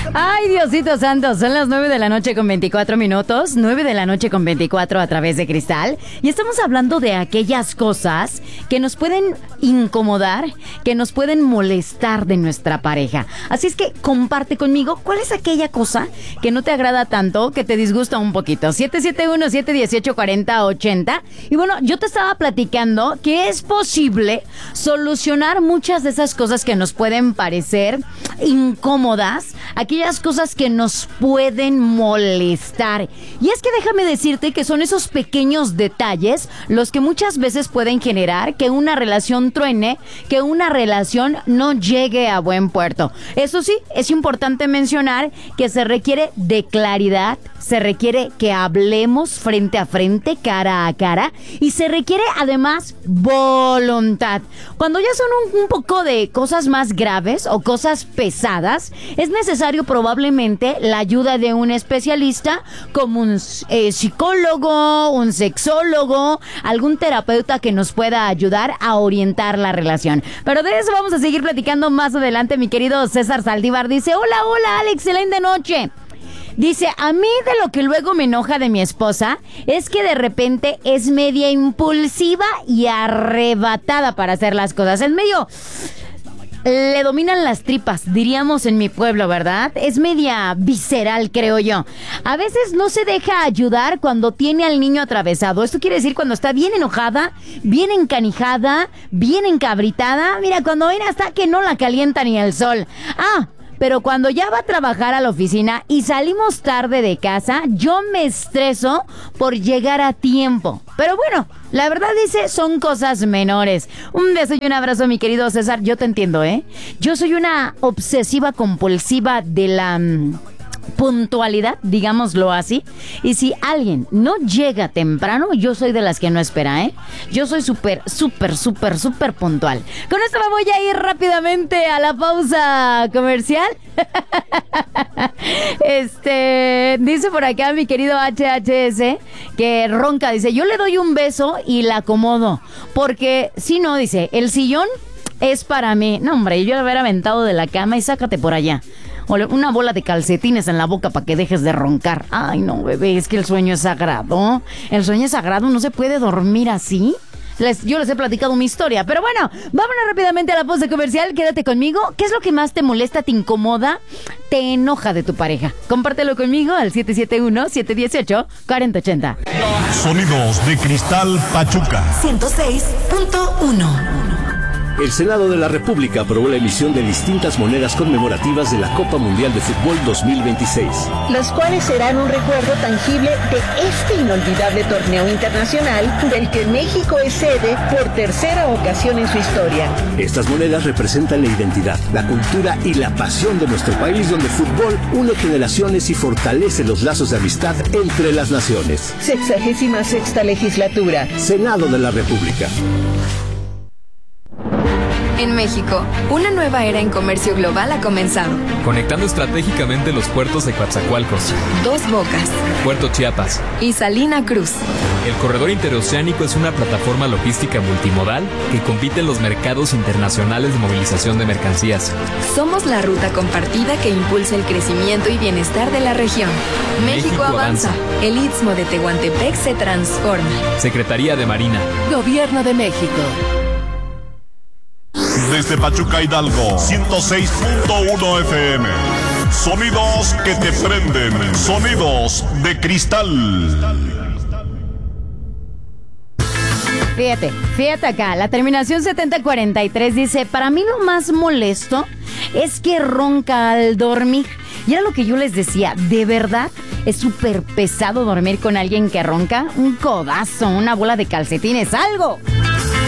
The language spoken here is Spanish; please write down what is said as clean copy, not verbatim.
Ay, Diosito santo, son las 9 de la noche con 24 minutos, 9 de la noche con 24 a través de Cristal. Y estamos hablando de aquellas cosas que nos pueden incomodar, que nos pueden molestar de nuestra pareja. Así es que comparte conmigo cuál es aquella cosa que no te agrada tanto, que te disgusta un poquito. 771-718-4080. Y bueno, yo te estaba platicando que es posible solucionar muchas de esas cosas que nos pueden parecer incómodas, aquellas cosas que nos pueden molestar. Y es que déjame decirte que son esos pequeños detalles los que muchas veces pueden generar que una relación truene, que una relación no llegue a buen puerto. Eso sí, es importante mencionar que se requiere de claridad, se requiere que hablemos frente a frente, cara a cara, y se requiere además voluntad. Cuando ya son un poco de cosas más graves o cosas pesadas, es necesario probablemente la ayuda de un especialista como un psicólogo, un sexólogo, algún terapeuta que nos pueda ayudar a orientar la relación. Pero de eso vamos a seguir platicando más adelante. Mi querido César Saldívar dice: hola, Alex, excelente noche. Dice, a mí de lo que luego me enoja de mi esposa es que de repente es media impulsiva y arrebatada para hacer las cosas. Es medio... le dominan las tripas, diríamos en mi pueblo, ¿verdad? Es media visceral, creo yo. A veces no se deja ayudar cuando tiene al niño atravesado. Esto quiere decir cuando está bien enojada, bien encanijada, bien encabritada. Mira, cuando viene hasta que no la calienta ni el sol. Pero cuando ya va a trabajar a la oficina y salimos tarde de casa, yo me estreso por llegar a tiempo. Pero bueno, la verdad dice, son cosas menores. Un beso y un abrazo, mi querido César. Yo te entiendo, ¿eh? Yo soy una obsesiva compulsiva de la puntualidad, digámoslo así. Y si alguien no llega temprano, yo soy de las que no espera, ¿eh? Yo soy súper puntual. Con esto me voy a ir rápidamente a la pausa comercial. Dice por acá mi querido HHS que ronca, dice, yo le doy un beso y la acomodo, porque si no, dice, el sillón es para mí. No, hombre, yo le hubiera aventado de la cama y sácate por allá. O una bola de calcetines en la boca para que dejes de roncar. Ay, no, bebé, es que el sueño es sagrado. El sueño es sagrado, no se puede dormir así. Yo les he platicado mi historia, pero bueno, vámonos rápidamente a la pausa comercial. Quédate conmigo. ¿Qué es lo que más te molesta, te incomoda, te enoja de tu pareja? Compártelo conmigo al 771-718-4080. Sonidos de Cristal Pachuca 106.1. El Senado de la República aprobó la emisión de distintas monedas conmemorativas de la Copa Mundial de Fútbol 2026. Los cuales serán un recuerdo tangible de este inolvidable torneo internacional del que México es sede por tercera ocasión en su historia. Estas monedas representan la identidad, la cultura y la pasión de nuestro país, donde el fútbol une generaciones y fortalece los lazos de amistad entre las naciones. 66ª legislatura. Senado de la República. En México, una nueva era en comercio global ha comenzado. Conectando estratégicamente los puertos de Coatzacoalcos, Dos Bocas, Puerto Chiapas y Salina Cruz. El corredor interoceánico es una plataforma logística multimodal que compite en los mercados internacionales de movilización de mercancías. Somos la ruta compartida que impulsa el crecimiento y bienestar de la región. México avanza. El Istmo de Tehuantepec se transforma. Secretaría de Marina. Gobierno de México. Desde Pachuca, Hidalgo, 106.1 FM. Sonidos que te prenden. Sonidos de Cristal. Fíjate acá, la terminación 7043 dice, para mí lo más molesto es que ronca al dormir. Y era lo que yo les decía, de verdad es súper pesado dormir con alguien que ronca. Un codazo, una bola de calcetines, algo.